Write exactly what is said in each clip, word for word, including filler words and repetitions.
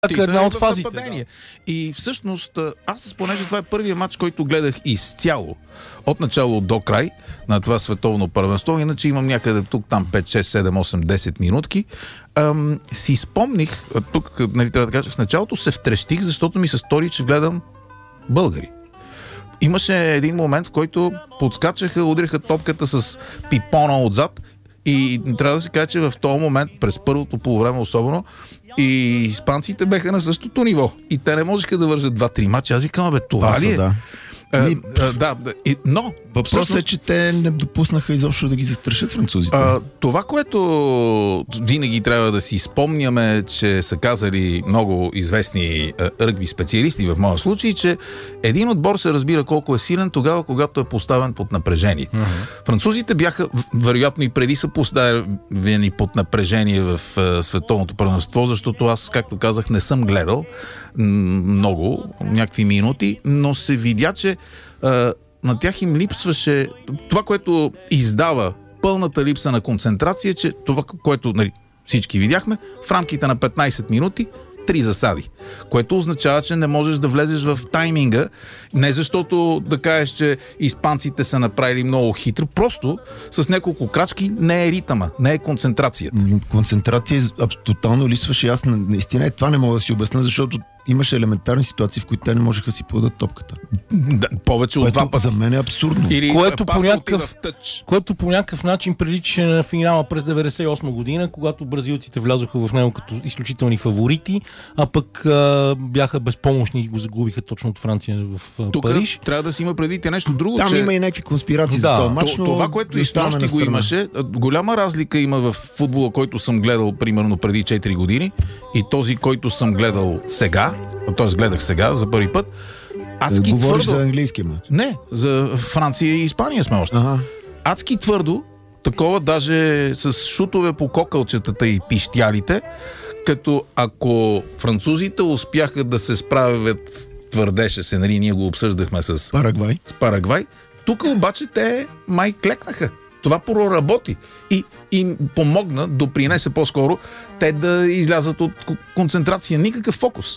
една от фазите. Да. И всъщност, аз, понеже това е първият матч, който гледах изцяло, от начало до край на това световно първенство, иначе имам някъде тук, там пет, шест, седем, осем, десет минутки, ам, си спомних, тук, нали, трябва да кажа, в началото се втрещих, защото ми се стори, че гледам българи. Имаше един момент, в който подскачаха, удриха топката с пипона отзад и трябва да се каже, че в този момент, през първото полувреме особено, и испанците беха на същото ниво. И те не можеха да вържат два-три мача. Аз викам, бе, това ли е? Да. А, Ми... а, да, и, но въпросът всъщност... е, че те не допуснаха изобщо да ги застрашат французите. А, това, което винаги трябва да си спомняме, че са казали много известни а, ръгби специалисти в моя случай, че един отбор се разбира колко е силен тогава, когато е поставен под напрежение. Uh-huh. Французите бяха, вероятно и преди са поставени под напрежение в а, световното първенство, защото аз, както казах, не съм гледал м- много, някакви минути, но се видя, че Uh, на тях им липсваше това, което издава пълната липса на концентрация, че това, което, нали, всички видяхме, в рамките на петнайсет минути три засади, което означава, че не можеш да влезеш в тайминга, не защото да кажеш, че испанците са направили много хитро, просто с няколко крачки не е ритъма, не е концентрацията. Концентрация тотално липсваше. Аз наистина това не мога да си обясня, защото имаше елементарни ситуации, в които те не можеха си подадат топката. Да, повече от два пъти. За мен е абсурдно. Или което по, някакъв, тъч. което по някакъв начин прилича на финала през деветдесет и осма година, когато бразилците влязоха в него като изключителни фаворити, а пък а, бяха безпомощни и го загубиха точно от Франция в а, Тук Париж. Трябва да си има предвид нещо друго. Там че... има и някакви конспирации да, за това мач, но това, което и снощи го имаше, голяма разлика има в футбола, който съм гледал примерно преди четири години и този, който съм гледал сега, т.е. гледах сега за първи път. Адски Говориш твърдо. За английски мач? Не, за Франция и Испания сме още. Ага. Адски твърдо, такова даже с шутове по кокълчетата и пищялите, като ако французите успяха да се справят, твърдеше се, нали, ние го обсъждахме с Парагвай. С Парагвай. Тук обаче те май клекнаха. Това проработи и им помогна, допринесе по-скоро те да излязат от концентрация. Никакъв фокус.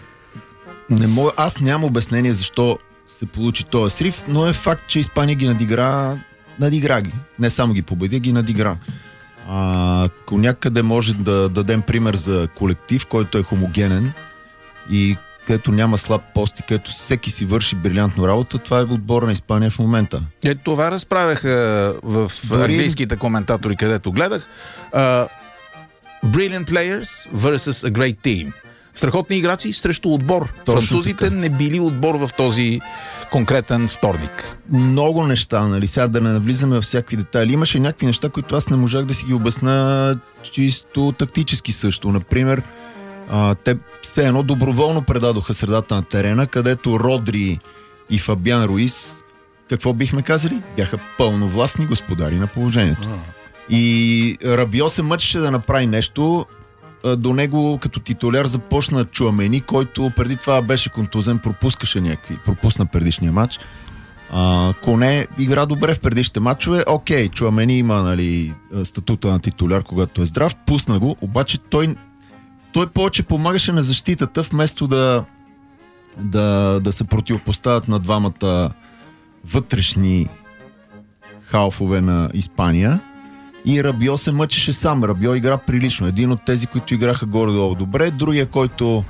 Не мога, аз нямам обяснение защо се получи този срив, но е факт, че Испания ги надигра, надигра ги. Не само ги победи, ги надигра. А, ако някъде може да дадем пример за колектив, който е хомогенен и където няма слаб пост и където всеки си върши брилянтно работа, това е отбора на Испания в момента. Е, това разправяха в Дори... английските коментатори, където гледах. Uh, brilliant players versus a great team. Страхотни играчи срещу отбор. Точно Французите така. Не били отбор в този конкретен вторник. Много неща, нали? Сега да не навлизаме във всякакви детайли. Имаше някакви неща, които аз не можах да си ги обясна чисто тактически също. Например, а, те все едно доброволно предадоха средата на терена, където Родри и Фабиан Руис, какво бихме казали? Бяха пълновластни господари на положението. И Рабио се мъчеше да направи нещо. До него като титуляр започна Чуамени, който преди това беше контузен, пропускаше някакви, пропусна предишния матч. А, Коне игра добре в предишните матчове. Окей, Чуамени има, нали, статута на титуляр, когато е здрав, пусна го, обаче той, той повече помагаше на защитата, вместо да, да, да се противопоставят на двамата вътрешни халфове на Испания. И Рабио се мъчеше сам. Рабио игра прилично. Един от тези, които играха горе-долу добре. Другия, който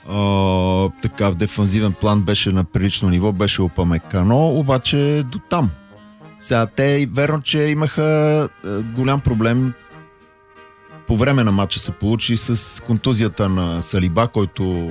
а, така в дефанзивен план беше на прилично ниво, беше Упамекано, обаче до там. Сега те, верно, че имаха а, голям проблем. По време на матча се получи с контузията на Салиба, който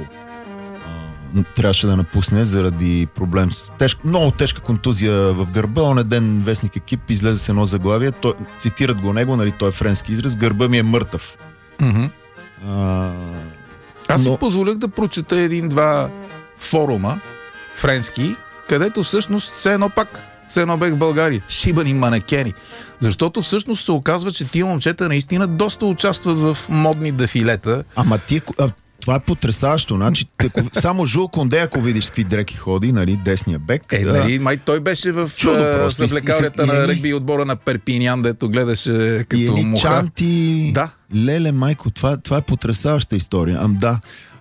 а, трябваше да напусне заради проблем с тежка, много тежка контузия в гърба. Оне ден вестник Екип излезе с едно заглавие. Той, цитират го него, нали, той е френски израз. Гърба ми е мъртъв. Mm-hmm. А, Аз но... си позволих да прочета един-два форума френски, където всъщност все едно пак все едно бех в България. Шибани манекени. Защото всъщност се оказва, че тия момчета наистина доста участват в модни дефилета. Ама ти... А... Това е потресаващо. Значи, само Жул Конде, ако видиш какви дреки ходи, нали, десния бек. Е, да... нали, май той беше в съблекалията на ръгби отбора на Перпинян, дето гледаше като и муха. Чанти... Да. Леле, майко, това, това е потресаваща история. Ам да.